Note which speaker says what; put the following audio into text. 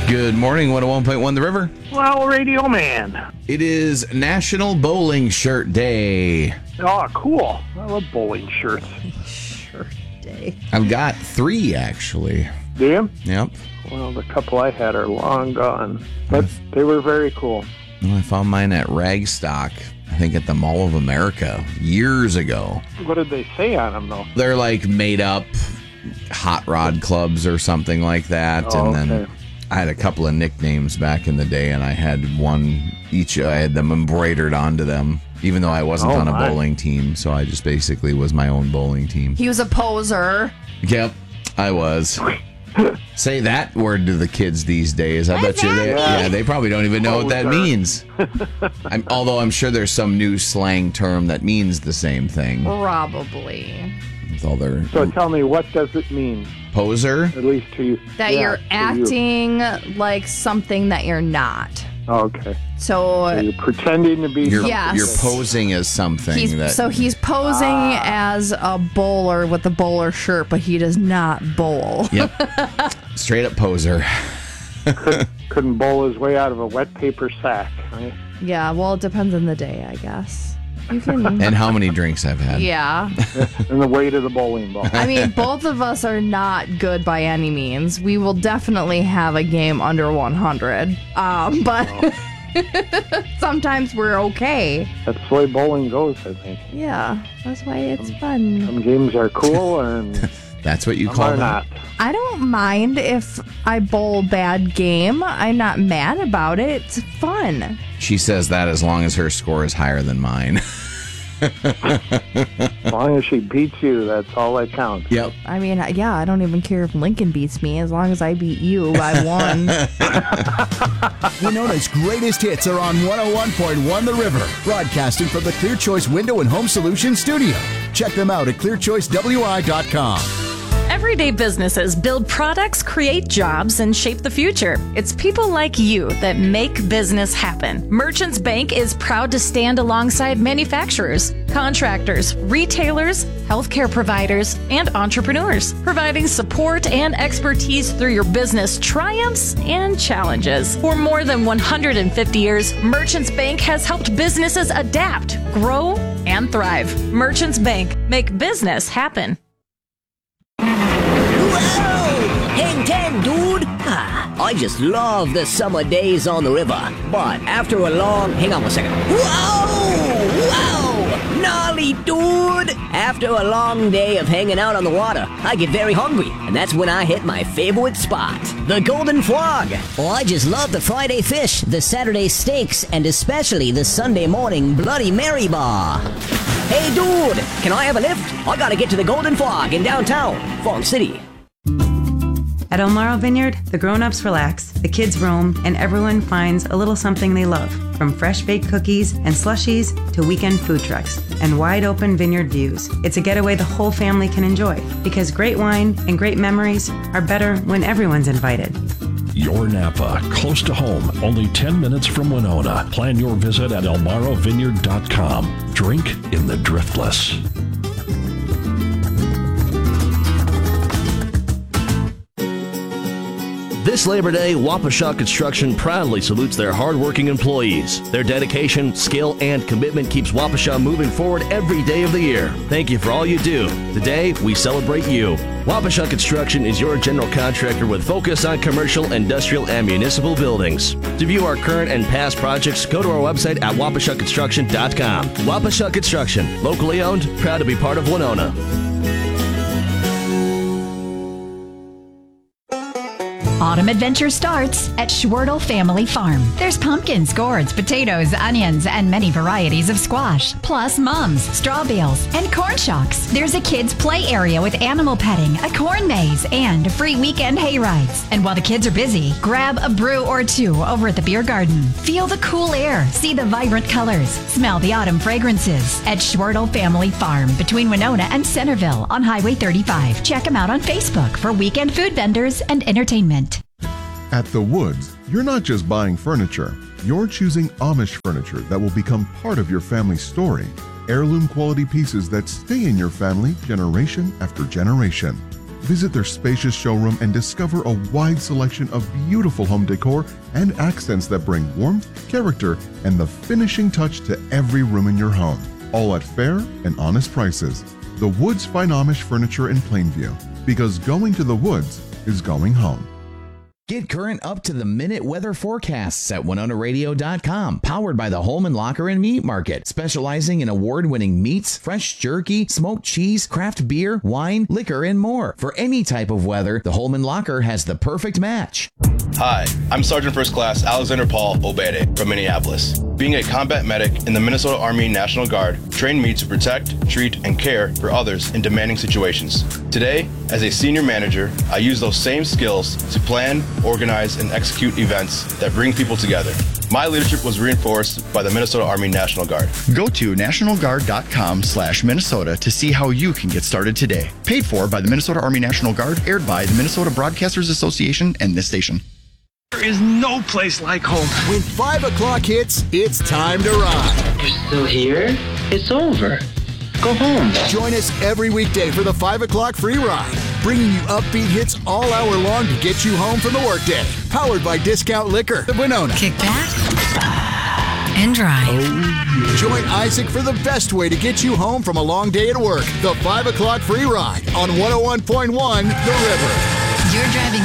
Speaker 1: Good morning, 101.1 The River.
Speaker 2: Well, Radio Man.
Speaker 1: It is National Bowling Shirt Day.
Speaker 2: Oh, cool. I love bowling shirts.
Speaker 3: Shirt day.
Speaker 1: I've got 3, actually.
Speaker 2: Do you?
Speaker 1: Yep.
Speaker 2: Well, the couple I had are long gone, but they were very cool.
Speaker 1: Well, I found mine at Ragstock, I think at the Mall of America, years ago.
Speaker 2: What did they say on them, though?
Speaker 1: They're like made up hot rod clubs or something like that.
Speaker 2: Oh,
Speaker 1: and then
Speaker 2: okay.
Speaker 1: I had a couple of nicknames back in the day, and I had one each. I had them embroidered onto them, even though I wasn't on a bowling team. So I just basically was my own bowling team.
Speaker 3: He was a poser.
Speaker 1: Yep, I was. Say that word to the kids these days. I bet you they probably don't even know what that means. Although I'm sure there's some new slang term that means the same thing.
Speaker 3: Probably.
Speaker 1: With all their
Speaker 2: So tell me, what does it mean?
Speaker 1: Poser?
Speaker 2: At least to you.
Speaker 3: That you're acting like something that you're not.
Speaker 2: Oh, okay.
Speaker 3: So
Speaker 2: You're pretending to be something.
Speaker 3: Yes.
Speaker 1: You're posing as something.
Speaker 3: he's posing as a bowler with a bowler shirt, but he does not bowl.
Speaker 1: Yep. Straight up poser.
Speaker 2: Couldn't bowl his way out of a wet paper sack, right?
Speaker 3: Yeah, well, it depends on the day, I guess. You can.
Speaker 1: And how many drinks I've had.
Speaker 3: Yeah.
Speaker 2: And the weight of the bowling ball.
Speaker 3: I mean, both of us are not good by any means. We will definitely have a game under 100. But sometimes we're okay.
Speaker 2: That's the way bowling goes, I think.
Speaker 3: Yeah, that's why it's fun.
Speaker 2: Some games are cool and
Speaker 1: That's what you
Speaker 2: some
Speaker 1: call
Speaker 2: are
Speaker 1: them?
Speaker 2: not.
Speaker 3: I don't mind if I bowl bad game. I'm not mad about it. It's fun.
Speaker 1: She says that as long as her score is higher than mine.
Speaker 2: As long as she beats you, that's all that counts.
Speaker 1: Yep.
Speaker 3: I mean, yeah, I don't even care if Lincoln beats me. As long as I beat you, I won.
Speaker 4: Winona's greatest hits are on 101.1 The River, broadcasting from the Clear Choice Window and Home Solutions studio. Check them out at clearchoicewi.com.
Speaker 5: Everyday businesses build products, create jobs, and shape the future. It's people like you that make business happen. Merchants Bank is proud to stand alongside manufacturers, contractors, retailers, healthcare providers, and entrepreneurs, providing support and expertise through your business triumphs and challenges. For more than 150 years, Merchants Bank has helped businesses adapt, grow, and thrive. Merchants Bank, make business happen.
Speaker 6: Whoa! Hang 10, dude! I just love the summer days on the river. But after a long... Hang on one second. Whoa! Whoa! Gnarly, dude! After a long day of hanging out on the water, I get very hungry. And that's when I hit my favorite spot. The Golden Frog. Oh, I just love the Friday fish, the Saturday steaks, and especially the Sunday morning Bloody Mary bar. Hey, dude! Can I have a lift? I gotta get to the Golden Frog in downtown, Fong City.
Speaker 7: At El Maro Vineyard, the grown-ups relax, the kids roam, and everyone finds a little something they love. From fresh-baked cookies and slushies to weekend food trucks and wide-open vineyard views. It's a getaway the whole family can enjoy because great wine and great memories are better when everyone's invited.
Speaker 8: Your Napa, close to home, only 10 minutes from Winona. Plan your visit at elmarovineyard.com. Drink in the Driftless.
Speaker 9: This Labor Day, Waukesha Construction proudly salutes their hardworking employees. Their dedication, skill, and commitment keeps Waukesha moving forward every day of the year. Thank you for all you do. Today, we celebrate you. Waukesha Construction is your general contractor with focus on commercial, industrial, and municipal buildings. To view our current and past projects, go to our website at waukeshaconstruction.com. Waukesha Construction, locally owned, proud to be part of Winona.
Speaker 10: Autumn adventure starts at Schwertel Family Farm. There's pumpkins, gourds, potatoes, onions, and many varieties of squash, plus mums, straw bales, and corn shocks. There's a kids' play area with animal petting, a corn maze, and free weekend hay rides. And while the kids are busy, grab a brew or two over at the beer garden. Feel the cool air, see the vibrant colors, smell the autumn fragrances at Schwertel Family Farm between Winona and Centerville on Highway 35. Check them out on Facebook for weekend food vendors and entertainment.
Speaker 11: At The Woods, you're not just buying furniture. You're choosing Amish furniture that will become part of your family's story. Heirloom quality pieces that stay in your family generation after generation. Visit their spacious showroom and discover a wide selection of beautiful home decor and accents that bring warmth, character, and the finishing touch to every room in your home. All at fair and honest prices. The Woods Fine Amish Furniture in Plainview. Because going to the woods is going home.
Speaker 1: Get current up-to-the-minute weather forecasts at WinonaRadio.com. Powered by the Holman Locker and Meat Market. Specializing in award-winning meats, fresh jerky, smoked cheese, craft beer, wine, liquor, and more. For any type of weather, the Holman Locker has the perfect match.
Speaker 12: Hi, I'm Sergeant First Class Alexander Paul Obede from Minneapolis. Being a combat medic in the Minnesota Army National Guard trained me to protect, treat, and care for others in demanding situations. Today, as a senior manager, I use those same skills to plan, organize, and execute events that bring people together. My leadership was reinforced by the Minnesota Army National Guard.
Speaker 13: Go to nationalguard.com/Minnesota to see how you can get started today. Paid for by the Minnesota Army National Guard, aired by the Minnesota Broadcasters Association and this station.
Speaker 14: There is no place like home.
Speaker 4: When 5 o'clock hits, it's time to ride.
Speaker 14: You're still here? It's over. Go home.
Speaker 4: Join us every weekday for the 5 o'clock free ride, bringing you upbeat hits all hour long to get you home from the workday. Powered by Discount Liquor of Winona.
Speaker 15: Kick back and drive.
Speaker 4: Oh, yeah. Join Isaac for the best way to get you home from a long day at work. The 5 o'clock free ride on 101.1 The River.
Speaker 15: You're driving